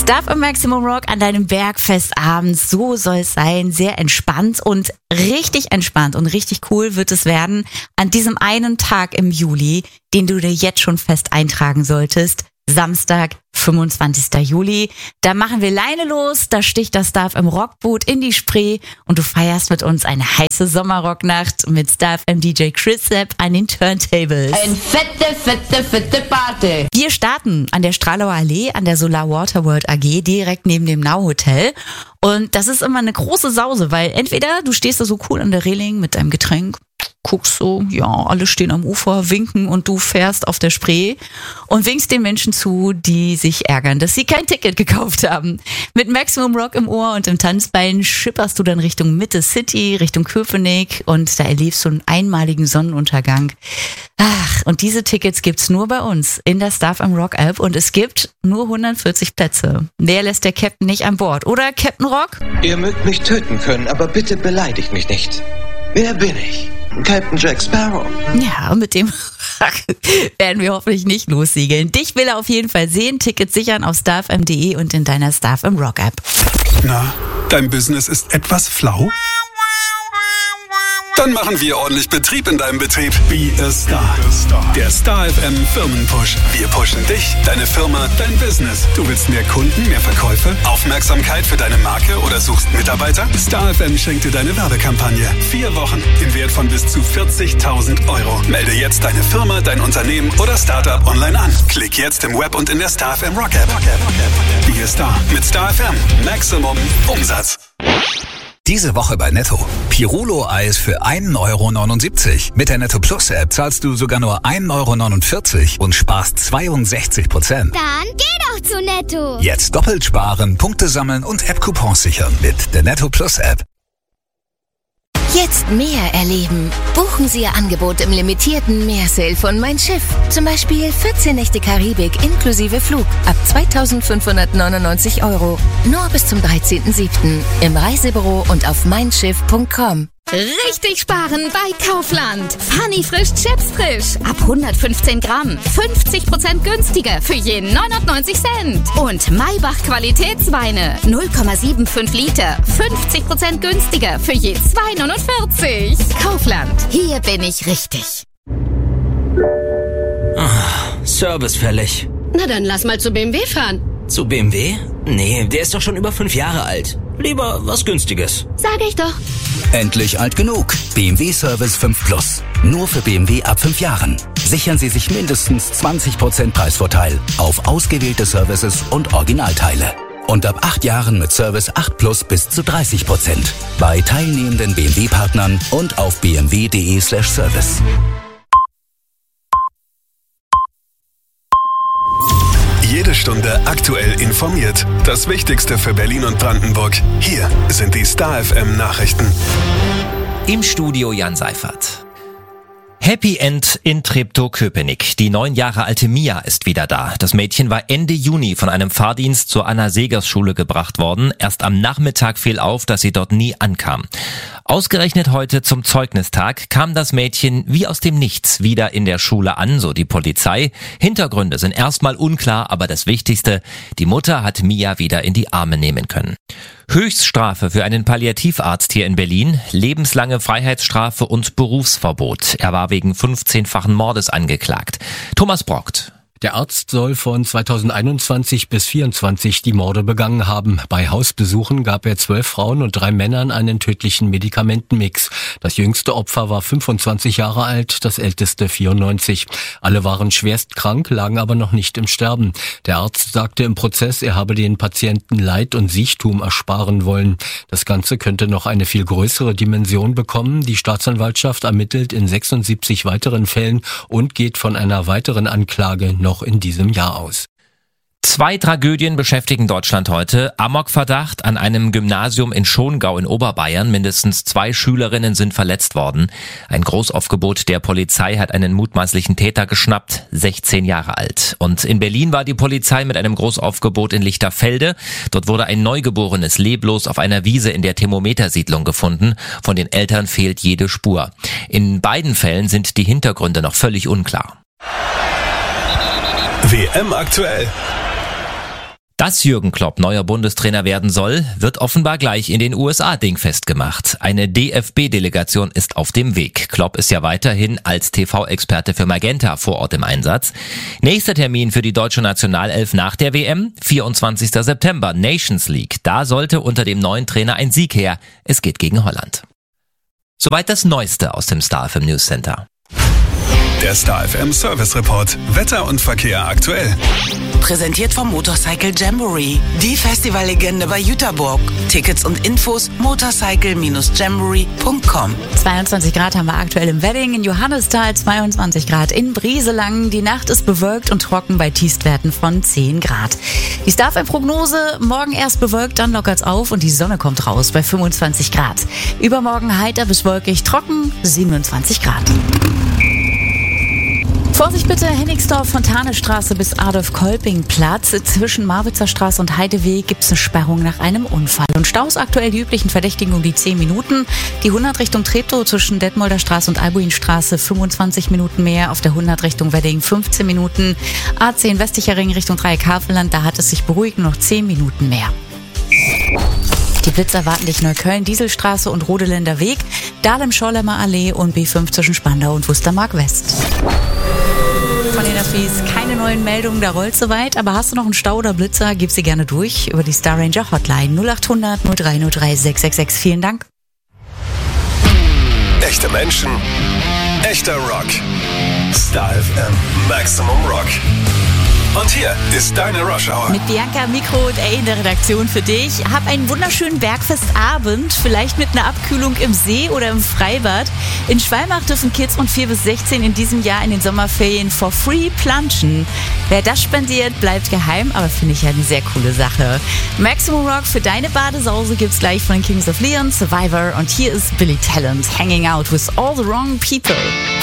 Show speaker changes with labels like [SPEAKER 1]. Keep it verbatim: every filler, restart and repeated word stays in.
[SPEAKER 1] Stuff im Maximum Rock an deinem Bergfestabend, so soll es sein, sehr entspannt und richtig entspannt und richtig cool wird es werden an diesem einen Tag im Juli, den du dir jetzt schon fest eintragen solltest. Samstag, fünfundzwanzigster Juli. Da machen wir Leine los, da sticht das Stuff im Rockboot in die Spree und du feierst mit uns eine heiße Sommerrocknacht mit Stuff im D J Chris Sepp an den Turntables.
[SPEAKER 2] Eine fette, fette, fette Party.
[SPEAKER 1] Wir starten an der Stralauer Allee an der Solar Waterworld A G direkt neben dem Now Hotel. Und das ist immer eine große Sause, weil entweder du stehst da so cool an der Reling mit deinem Getränk, guckst so, ja, alle stehen am Ufer, winken und du fährst auf der Spree und winkst den Menschen zu, die sich ärgern, dass sie kein Ticket gekauft haben. Mit Maximum Rock im Ohr und im Tanzbein schipperst du dann Richtung Mitte City, Richtung Köpenick und da erlebst du einen einmaligen Sonnenuntergang. Ach, und diese Tickets gibt's nur bei uns in der Stuff im Rock App und es gibt nur hundertvierzig Plätze. Wer lässt der Captain nicht an Bord? Oder Captain Rock?
[SPEAKER 3] Ihr mögt mich töten können, aber bitte beleidigt mich nicht. Wer bin ich? Captain Jack Sparrow.
[SPEAKER 1] Ja, mit dem werden wir hoffentlich nicht lossegeln. Dich will er auf jeden Fall sehen. Tickets sichern auf stuff punkt m punkt de und in deiner Stuff im Rock App.
[SPEAKER 4] Na, dein Business ist etwas flau? Dann machen wir ordentlich Betrieb in deinem Betrieb. Be a Star. Der Star F M Firmenpush. Wir pushen dich, deine Firma, dein Business. Du willst mehr Kunden, mehr Verkäufe, Aufmerksamkeit für deine Marke oder suchst Mitarbeiter? Star F M schenkt dir deine Werbekampagne. Vier Wochen im Wert von bis zu vierzigtausend Euro. Melde jetzt deine Firma, dein Unternehmen oder Startup online an. Klick jetzt im Web und in der Star F M Rock App. Be a Star mit Star F M. Maximum Umsatz.
[SPEAKER 5] Diese Woche bei Netto. Pirulo-Eis für ein Euro neunundsiebzig. Mit der Netto Plus App zahlst du sogar nur ein Euro neunundvierzig und sparst zweiundsechzig Prozent.
[SPEAKER 6] Dann geh doch zu Netto.
[SPEAKER 5] Jetzt doppelt sparen, Punkte sammeln und App-Coupons sichern mit der Netto Plus App.
[SPEAKER 7] Jetzt mehr erleben. Buchen Sie Ihr Angebot im limitierten Meersale von Mein Schiff. Zum Beispiel vierzehn Nächte Karibik inklusive Flug ab zweitausendfünfhundertneunundneunzig Euro. Nur bis zum dreizehnten siebten im Reisebüro und auf mein schiff punkt com.
[SPEAKER 8] Richtig sparen bei Kaufland. Funny frisch Chips frisch. Ab hundertfünfzehn Gramm. fünfzig Prozent günstiger für je neunundneunzig Cent. Und Maybach Qualitätsweine. null Komma fünfundsiebzig Liter. fünfzig Prozent günstiger für je zwei neunundvierzig. Kaufland. Hier bin ich richtig.
[SPEAKER 9] Ah, Service fällig.
[SPEAKER 10] Na dann lass mal zu B M W fahren.
[SPEAKER 9] Zu B M W? Nee, der ist doch schon über fünf Jahre alt. Lieber was Günstiges.
[SPEAKER 10] Sag ich doch.
[SPEAKER 5] Endlich alt genug. B M W Service fünf Plus. Nur für B M W ab fünf Jahren. Sichern Sie sich mindestens zwanzig Prozent Preisvorteil auf ausgewählte Services und Originalteile. Und ab acht Jahren mit Service acht Plus bis zu dreißig Prozent. Bei teilnehmenden B M W-Partnern und auf b m w punkt de slash service.
[SPEAKER 4] Jede Stunde aktuell informiert. Das Wichtigste für Berlin und Brandenburg. Hier sind die Star F M Nachrichten.
[SPEAKER 11] Im Studio Jan Seifert. Happy End in Treptow-Köpenick. Die neun Jahre alte Mia ist wieder da. Das Mädchen war Ende Juni von einem Fahrdienst zur Anna-Segers-Schule gebracht worden. Erst am Nachmittag fiel auf, dass sie dort nie ankam. Ausgerechnet heute zum Zeugnistag kam das Mädchen wie aus dem Nichts wieder in der Schule an, so die Polizei. Hintergründe sind erstmal unklar, aber das Wichtigste, die Mutter hat Mia wieder in die Arme nehmen können. Höchststrafe für einen Palliativarzt hier in Berlin, lebenslange Freiheitsstrafe und Berufsverbot. Er war wegen fünfzehnfachen Mordes angeklagt. Thomas Brockt.
[SPEAKER 12] Der Arzt soll von zweitausendeinundzwanzig bis vierundzwanzig die Morde begangen haben. Bei Hausbesuchen gab er zwölf Frauen und drei Männern einen tödlichen Medikamentenmix. Das jüngste Opfer war fünfundzwanzig Jahre alt, das älteste vierundneunzig. Alle waren schwerst krank, lagen aber noch nicht im Sterben. Der Arzt sagte im Prozess, er habe den Patienten Leid und Siechtum ersparen wollen. Das Ganze könnte noch eine viel größere Dimension bekommen. Die Staatsanwaltschaft ermittelt in sechsundsiebzig weiteren Fällen und geht von einer weiteren Anklage noch noch in diesem Jahr aus.
[SPEAKER 11] Zwei Tragödien beschäftigen Deutschland heute. Amokverdacht an einem Gymnasium in Schongau in Oberbayern. Mindestens zwei Schülerinnen sind verletzt worden. Ein Großaufgebot der Polizei hat einen mutmaßlichen Täter geschnappt, sechzehn Jahre alt. Und in Berlin war die Polizei mit einem Großaufgebot in Lichterfelde. Dort wurde ein Neugeborenes leblos auf einer Wiese in der Thermometersiedlung gefunden. Von den Eltern fehlt jede Spur. In beiden Fällen sind die Hintergründe noch völlig unklar.
[SPEAKER 4] W M aktuell.
[SPEAKER 11] Dass Jürgen Klopp neuer Bundestrainer werden soll, wird offenbar gleich in den U S A dingfest gemacht. Eine D F B-Delegation ist auf dem Weg. Klopp ist ja weiterhin als T V-Experte für Magenta vor Ort im Einsatz. Nächster Termin für die deutsche Nationalelf nach der W M, vierundzwanzigster September, Nations League. Da sollte unter dem neuen Trainer ein Sieg her. Es geht gegen Holland. Soweit das Neueste aus dem Star F M News Center.
[SPEAKER 4] Der Star F M Service Report. Wetter und Verkehr aktuell.
[SPEAKER 13] Präsentiert vom Motorcycle Jamboree. Die Festivallegende bei Jüterburg. Tickets und Infos motorcycle Bindestrich jamboree Punkt com.
[SPEAKER 1] zweiundzwanzig Grad haben wir aktuell im Wedding, in Johannisthal zweiundzwanzig Grad, in Brieselang. Die Nacht ist bewölkt und trocken bei Tiefstwerten von zehn Grad. Die Star F M-Prognose, morgen erst bewölkt, dann lockert's auf und die Sonne kommt raus bei fünfundzwanzig Grad. Übermorgen heiter bis wolkig, trocken, siebenundzwanzig Grad. Vorsicht bitte, Hennigsdorf, Fontanestraße bis Adolf-Kolping-Platz. Zwischen Marwitzer Straße und Heideweg gibt es eine Sperrung nach einem Unfall. Und Staus aktuell die üblichen Verdächtigen um die zehn Minuten. Die hundert Richtung Treptow zwischen Detmolder Straße und Albuinstraße fünfundzwanzig Minuten mehr. Auf der hundert Richtung Wedding fünfzehn Minuten. A zehn Westlicher Ring Richtung Dreieck-Havelland, da hat es sich beruhigt, noch zehn Minuten mehr. Die Blitzer warten dich Neukölln, Dieselstraße und Rodeländer Weg, Dahlem-Schorlemmer Allee und B fünf zwischen Spandau und Wustermark West. Von den Affis keine neuen Meldungen, da rollt soweit, aber hast du noch einen Stau oder Blitzer, gib sie gerne durch über die Star Ranger Hotline null acht hundert null drei null drei sechs sechs sechs. Vielen Dank.
[SPEAKER 4] Echte Menschen, echter Rock. Star F M Maximum Rock. Und hier ist deine Rush Hour.
[SPEAKER 1] Mit Bianca, Mikro und A in der Redaktion für dich. Hab einen wunderschönen Bergfestabend, vielleicht mit einer Abkühlung im See oder im Freibad. In Schwalmach dürfen Kids von vier bis sechzehn in diesem Jahr in den Sommerferien for free planschen. Wer das spendiert, bleibt geheim, aber finde ich ja eine sehr coole Sache. Maximum Rock für deine Badesause gibt's gleich von den Kings of Leon, Survivor und hier ist Billy Talent, Hanging Out with All the Wrong People.